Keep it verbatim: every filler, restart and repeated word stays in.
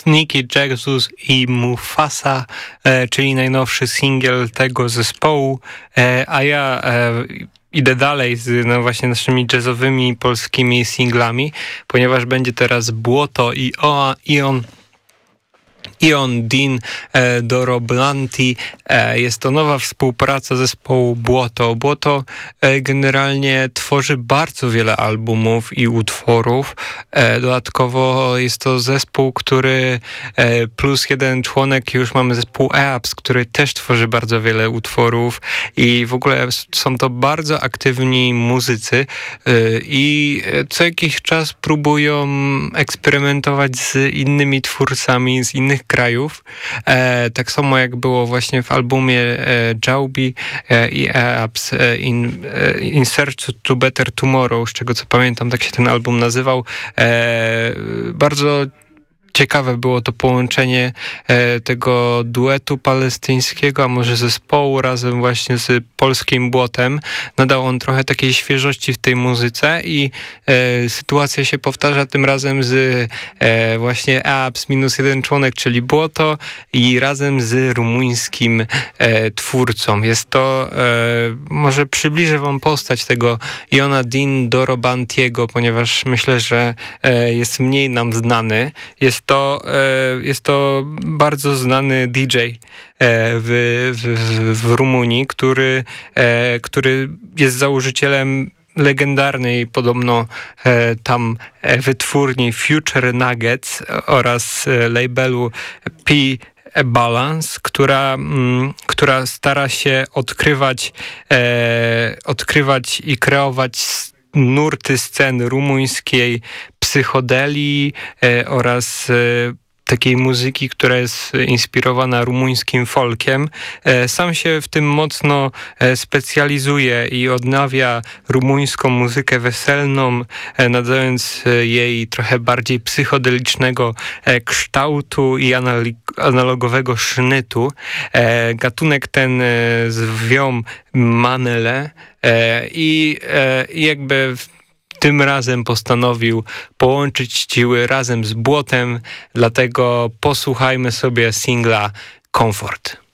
Nicky Jesus i Mufasa, e, czyli najnowszy singiel tego zespołu, e, a ja e, idę dalej z no właśnie naszymi jazzowymi polskimi singlami, ponieważ będzie teraz Błoto i Oa, Ion Ion Dean, e, Doro Blanti. E, jest to nowa współpraca zespołu Błoto. Błoto e, generalnie tworzy bardzo wiele albumów i utworów. E, dodatkowo jest to zespół, który e, plus jeden członek, już mamy zespół Eaps, który też tworzy bardzo wiele utworów i w ogóle są to bardzo aktywni muzycy e, i co jakiś czas próbują eksperymentować z innymi twórcami z innych krajów. E, tak samo jak było właśnie w albumie e, Jaubi e, i Eaps e, in, e, in Search to Better Tomorrow, z czego co pamiętam, tak się ten album nazywał. E, bardzo ciekawe było to połączenie e, tego duetu palestyńskiego, a może zespołu razem właśnie z polskim Błotem. Nadał on trochę takiej świeżości w tej muzyce i e, sytuacja się powtarza tym razem z e, właśnie Eaps minus jeden członek, czyli Błoto i razem z rumuńskim e, twórcą. Jest to, e, może przybliżę wam postać tego Iona Dean Doro Bantiego, ponieważ myślę, że e, jest mniej nam znany. Jest to, e, jest to bardzo znany D J e, w, w, w Rumunii, który, e, który jest założycielem legendarnej podobno e, tam e, wytwórni Future Nuggets oraz e, labelu P Balance, która, m, która stara się odkrywać, e, odkrywać i kreować nurty sceny rumuńskiej, psychodelii e, oraz e, takiej muzyki, która jest inspirowana rumuńskim folkiem. E, sam się w tym mocno e, specjalizuje i odnawia rumuńską muzykę weselną, e, nadając e, jej trochę bardziej psychodelicznego e, kształtu i anali- analogowego sznytu. E, gatunek ten e, zwią manele e, i e, jakby w tym razem postanowił połączyć siły razem z Błotem, dlatego posłuchajmy sobie singla Comfort.